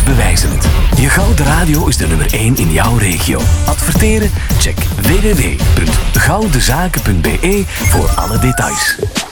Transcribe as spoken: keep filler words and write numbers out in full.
bewijzen het. Je Gouden Radio is de nummer één in jouw regio. Adverteren? Check w w w punt goudenzaken punt b e voor alle details.